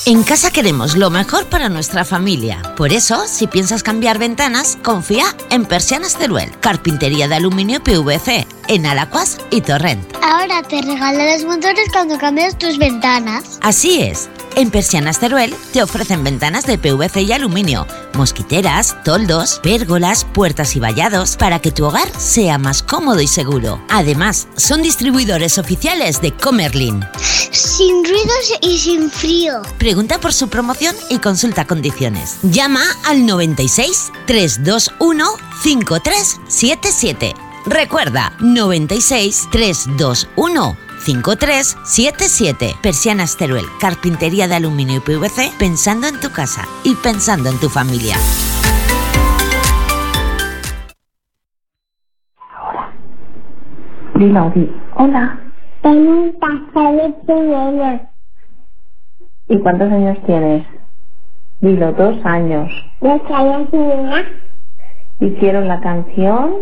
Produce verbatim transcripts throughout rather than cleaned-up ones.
En casa queremos lo mejor para nuestra familia. Por eso, si piensas cambiar ventanas, confía en Persianas Teruel. Carpintería de aluminio P V C en Alacuas y Torrent. Ahora te regalan los motores cuando cambias tus ventanas. Así es. En Persianas Teruel te ofrecen ventanas de P V C y aluminio, mosquiteras, toldos, pérgolas, puertas y vallados para que tu hogar sea más cómodo y seguro. Además, son distribuidores oficiales de Comerlin. Sin ruidos y sin frío. Pregunta por su promoción y consulta condiciones. Llama al noventa y seis, trescientos veintiuno, cincuenta y tres setenta y siete. Recuerda, noventa y seis, trescientos veintiuno, cincuenta y tres setenta y siete. Persianas Teruel, carpintería de aluminio y P V C, pensando en tu casa y pensando en tu familia. Dilo, di. Hola. Tengo un tazo de chimena. ¿Y cuántos años tienes? Dilo, dos años. ¿Dos años chimena? ¿Hicieron la canción?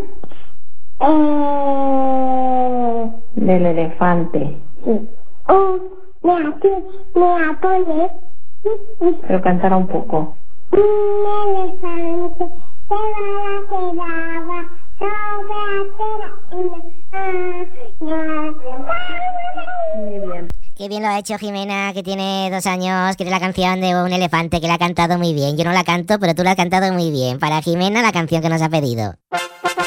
Eh... Del elefante. Sí. Oh, me apoyé, me apoyé. Pero cantará un poco. Un elefante se va quedaba sobre la Muy bien. Qué bien lo ha hecho Jimena, que tiene dos años, que es la canción de un elefante, que la ha cantado muy bien. Yo no la canto, pero tú la has cantado muy bien. Para Jimena, la canción que nos ha pedido.